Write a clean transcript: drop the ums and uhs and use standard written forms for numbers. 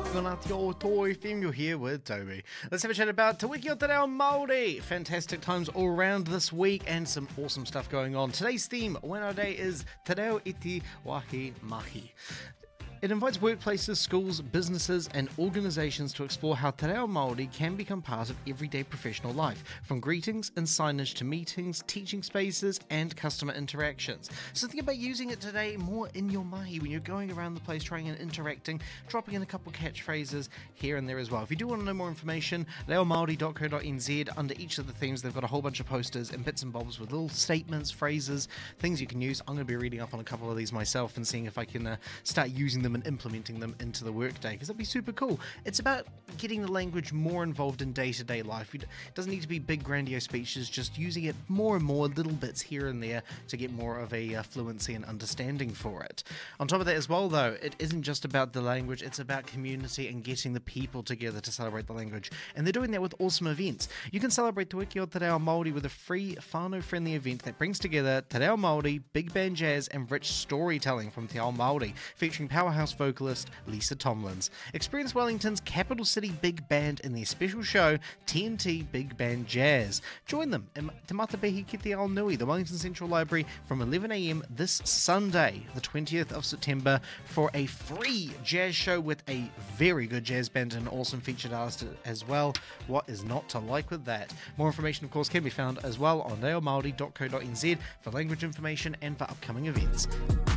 Ngana Te O Toi FM, you're here with Toby. Let's have a chat about Te Wiki o Te Reo Māori. Fantastic times all around this week and some awesome stuff going on. Today's theme, Whenua Day, is Te Reo Iti Wahi Mahi. It invites workplaces, schools, businesses and organisations to explore how Te Reo Māori can become part of everyday professional life, from greetings and signage to meetings, teaching spaces and customer interactions. So think about using it today more in your mahi when you're going around the place trying and interacting, dropping in a couple catchphrases here and there as well. If you do want to know more information, reomaori.co.nz, under each of the themes they've got a whole bunch of posters and bits and bobs with little statements, phrases, things you can use. I'm going to be reading up on a couple of these myself and seeing if I can start using them and implementing them into the workday, because that'd be super cool. It's about getting the language more involved in day-to-day life. It doesn't need to be big grandiose speeches, just using it more and more, little bits here and there to get more of a fluency and understanding for it. On top of that as well though, it isn't just about the language, it's about community and getting the people together to celebrate the language, and they're doing that with awesome events. You can celebrate Te Wiki o Te Reo Māori with a free whānau-friendly event that brings together Te Reo Māori, big band jazz and rich storytelling from Te Ao Māori, featuring powerhouse vocalist Lisa Tomlins. Experience Wellington's Capital City Big Band in their special show TNT Big Band Jazz. Join them in Te Matapihi ki te Ao Nui, the Wellington Central Library, from 11 a.m. this Sunday, the 20th of September, for a free jazz show with a very good jazz band and an awesome featured artist as well. What is not to like with that? More information, of course, can be found as well on reomaori.co.nz for language information and for upcoming events.